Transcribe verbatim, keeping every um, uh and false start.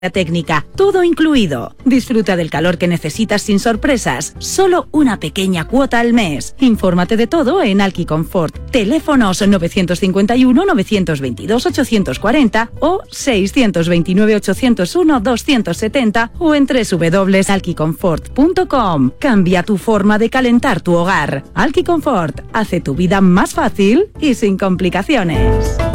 técnica, todo incluido. Disfruta del calor que necesitas sin sorpresas, solo una pequeña cuota al mes. Infórmate de todo en Alquiconfort. Teléfonos novecientos cincuenta y uno, novecientos veintidós, ochocientos cuarenta o seiscientos veintinueve, ochocientos uno, doscientos setenta o en doble u doble u doble u punto alquiconfort punto com. Cambia tu forma de calentar tu hogar. Alquiconfort hace tu vida más fácil y sin complicaciones.